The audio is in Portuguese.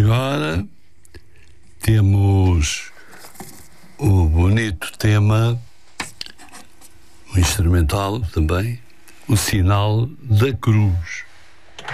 agora temos o bonito tema, o instrumental também, o Sinal da Cruz.